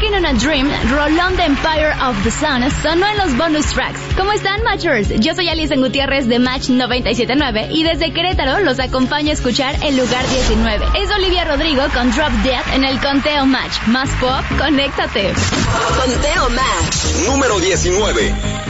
Walking on a Dream, Rolón de Empire of the Sun, sonó en los bonus tracks. ¿Cómo están, Matchers? Yo soy Alison Gutiérrez de Match 97.9 y desde Querétaro los acompaño a escuchar el lugar 19. Es Olivia Rodrigo con Drop Dead en el Conteo Match. Más pop, conéctate. Conteo Match. Número 19.